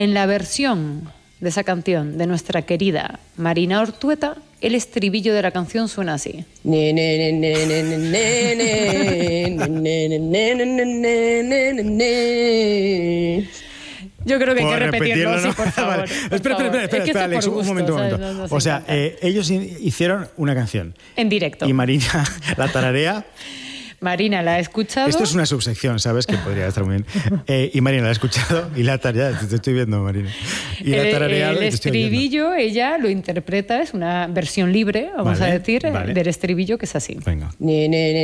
En la versión de esa canción de nuestra querida Marina Ortueta, el estribillo de la canción suena así. Yo creo que hay que repetirlo, sí, por favor. Vale. Espera, Alex, un momento. O sea, ellos hicieron una canción. En directo. Y Marina la tararea. Marina la ha escuchado. Esto es una subsección, ¿sabes? Que podría estar muy bien. Y Marina la ha escuchado y la ha tareado. Te estoy viendo, Marina. Y la ha tarareado. El estribillo, ella lo interpreta, es una versión libre, vamos a decir, del estribillo, que es así. Venga. Tengo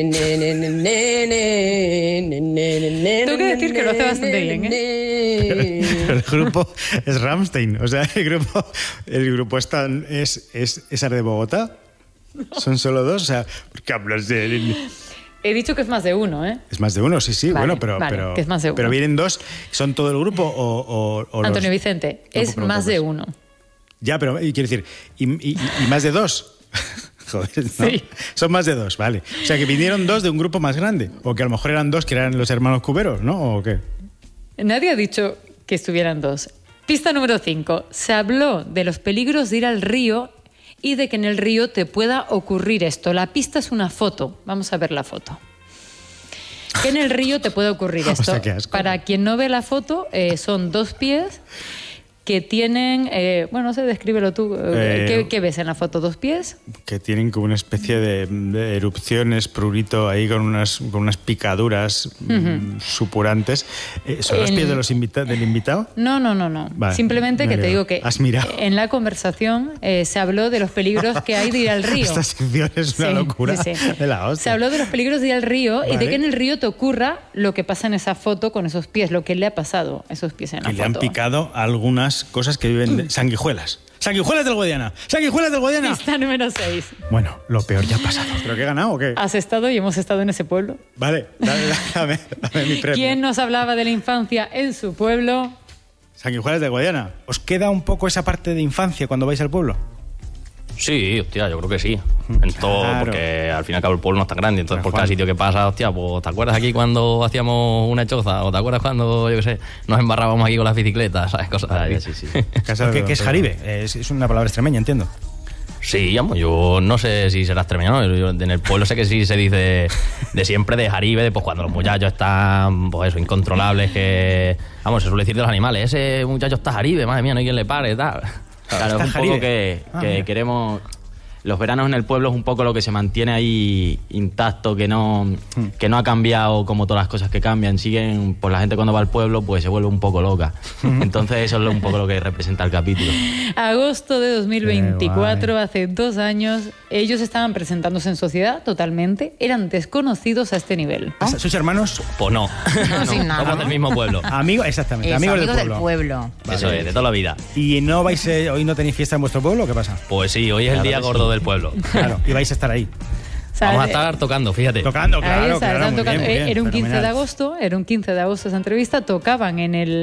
que decir que lo hace bastante bien, ¿eh? Pero el grupo es Rammstein. O sea, el grupo es de Bogotá. Son solo dos. O sea, ¿por qué hablas de...? He dicho que es más de uno, ¿eh? Es más de uno, sí. Vale, bueno, pero que es más de uno. Pero vienen dos. ¿Son todo el grupo o Antonio Vicente, es más de uno. Ya, pero quiero decir, ¿y más de dos? Joder, ¿no? Sí. Son más de dos, vale. O sea, que vinieron dos de un grupo más grande. O que a lo mejor eran dos que eran los hermanos Cuberos, ¿no? ¿O qué? Nadie ha dicho que estuvieran dos. Pista número 5. Se habló de los peligros de ir al río y de que en el río te pueda ocurrir esto. La pista es una foto. Vamos a ver la foto. Que en el río te puede ocurrir esto. O sea, qué asco. Para quien no ve la foto, son dos pies que tienen... bueno, no sé, descríbelo tú. ¿Qué ves en la foto? ¿Dos pies? Que tienen como una especie de erupciones, prurito ahí con unas picaduras supurantes. ¿Son los pies del invitado? No. Vale, simplemente que te digo que has mirado. En la conversación se habló de los peligros que hay de ir al río. Esta sección es una locura de la hostia. Se habló de los peligros de ir al río y de Vale. que en el río te ocurra lo que pasa en esa foto con esos pies, lo que le ha pasado a esos pies en la Y foto. le han picado algunas cosas que viven de sanguijuelas. ¡Sanguijuelas del Guadiana! ¡Sanguijuelas del Guadiana! Pista número 6. Bueno, lo peor ya ha pasado. ¿Pero qué he ganado o qué? ¿Has estado y hemos estado en ese pueblo? Vale, dame mi premio. ¿Quién nos hablaba de la infancia en su pueblo? Sanguijuelas del Guadiana. ¿Os queda un poco esa parte de infancia cuando vais al pueblo? Sí, hostia, yo creo que sí. En todo, Claro. porque al fin y al cabo el pueblo no es tan grande. Entonces, Pero, por cada Juan. sitio que pasa, hostia, pues ¿te acuerdas aquí cuando hacíamos una choza? ¿O te acuerdas cuando, yo qué sé, nos embarrábamos aquí con las bicicletas? ¿Sabes? Cosas así. Sí. ¿Qué es jaribe? Es una palabra extremeña, entiendo. Sí, vamos, yo no sé si será extremeño, ¿no? Yo en el pueblo sé que sí se dice de siempre de jaribe, de pues cuando los muchachos están, pues eso, incontrolables, que... Vamos, se suele decir de los animales, ese muchacho está jaribe, madre mía, no hay quien le pare, tal. Claro, es un poco que queremos... Los veranos en el pueblo es un poco lo que se mantiene ahí intacto, que no ha cambiado como todas las cosas que cambian. Siguen, pues la gente cuando va al pueblo pues se vuelve un poco loca. Entonces eso es un poco lo que representa el capítulo. Agosto de 2024, hace 2 años, ellos estaban presentándose en sociedad totalmente, eran desconocidos a este nivel. ¿Sois hermanos? Pues no. No, sin nada, Somos ¿no? del mismo pueblo. Amigos, exactamente. Eso, amigos amigos del pueblo. Eso es, de toda la vida. ¿Y no vais, hoy no tenéis fiesta en vuestro pueblo o qué pasa? Pues sí, hoy es el día gordo del pueblo. Claro, y vais a estar ahí. O sea, Vamos a estar tocando, fíjate. Tocando, ahí claro, está, claro. están Muy tocando. bien, muy bien, Era un 15 de fenomenal. agosto esa entrevista, tocaban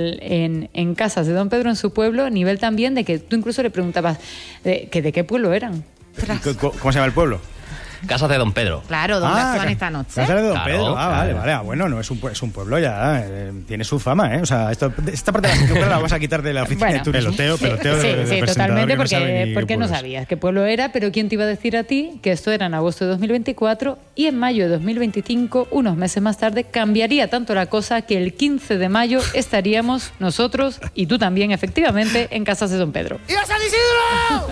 en casas de Don Pedro en su pueblo, a nivel también de que tú incluso le preguntabas de qué pueblo eran. ¿Cómo se llama el pueblo? Casas de Don Pedro. Claro, ¿dónde actúan esta noche? Casa de Don Claro, Pedro. Vale. Bueno, no es un pueblo ya. Tiene su fama, ¿eh? O sea, esta parte de la sección la vamos a quitar de la oficina Bueno, de turismo. Peloteo sí, de sí, presentador totalmente, que no sabe ni porque qué no pueblo es. sabías qué pueblo era, pero ¿quién te iba a decir a ti que esto era en agosto de 2024 y en mayo de 2025, unos meses más tarde, cambiaría tanto la cosa que el 15 de mayo estaríamos nosotros y tú también, efectivamente, en Casas de Don Pedro. ¡Viva San Isidro!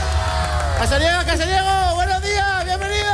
¡Casariego! ¡Buenos días! ¡Bienvenidos!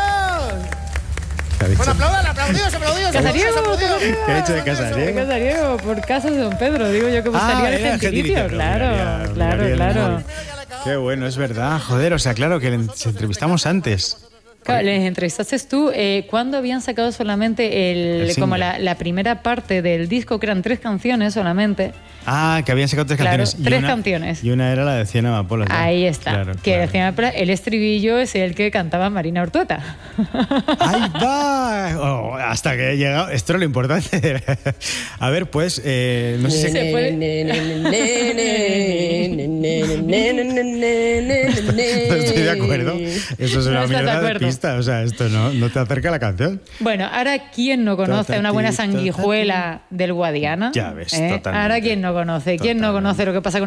Bueno, aplaudidos. Casariego, ¿Qué ha dicho de Casariego? Casariego, por Casas de Don Pedro, digo yo que gustaría de era gentilicio, gentilicio, claro. Gabriel. Qué bueno, es verdad. Joder, o sea, claro que les entrevistamos antes. Claro, les entrevistaste tú. ¿Cuándo habían sacado solamente El como single. la primera parte del disco, que eran 3 canciones solamente? Ah, que habían sacado 3 Claro, canciones. 3 canciones. Y una era la de 100 amapolas. ¿no? Ahí está. Claro, que claro. decían, el estribillo es el que cantaba Marina Ortueta. ¡Ahí va! Oh, hasta que he llegado. Esto es lo importante. A ver, pues, no sé si... Se puede- estoy de acuerdo. Eso es No una estás de mierda de acuerdo. pista. O sea, esto no te acerca a la canción. Bueno, ahora, ¿quién no conoce una buena sanguijuela del Guadiana? Ya ves, totalmente. Ahora, ¿quién no conoce? ¿Quién no conoce lo que pasa con